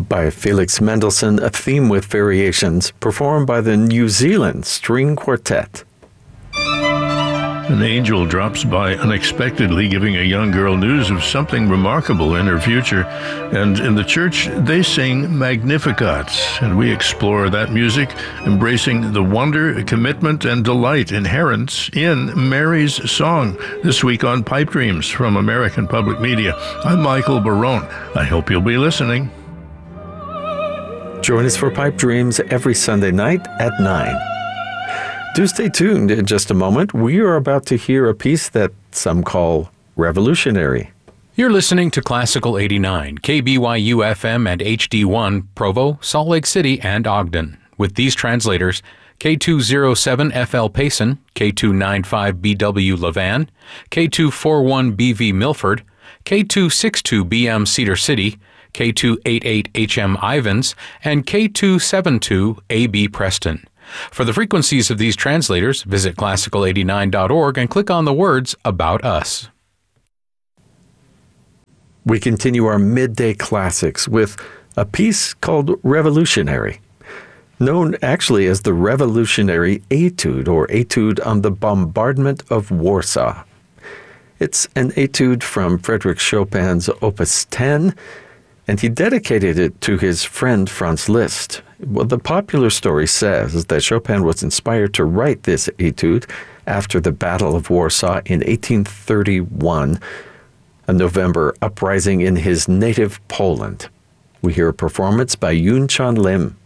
by Felix Mendelssohn, a theme with variations, performed by the New Zealand String Quartet. An angel drops by unexpectedly, giving a young girl news of something remarkable in her future. And in the church, they sing Magnificat, and we explore that music, embracing the wonder, commitment, and delight inherent in Mary's song. This week on Pipe Dreams from American Public Media, I'm Michael Barone. I hope you'll be listening. Join us for Pipe Dreams every Sunday night at 9. Do stay tuned. In just a moment, we are about to hear a piece that some call revolutionary. You're listening to Classical 89, KBYU FM and HD1, Provo, Salt Lake City, and Ogden. With these translators, K207FL Payson, K295BW Levan, K241BV Milford, K262BM Cedar City, K288HM Ivans, and K272AB Preston. For the frequencies of these translators, visit classical89.org and click on the words About Us. We continue our midday classics with a piece called Revolutionary, known actually as the Revolutionary Etude or Etude on the Bombardment of Warsaw. It's an etude from Frédéric Chopin's Opus 10, and he dedicated it to his friend Franz Liszt. Well, the popular story says that Chopin was inspired to write this etude after the Battle of Warsaw in 1831, a November uprising in his native Poland. We hear a performance by Yoon Chun Lim.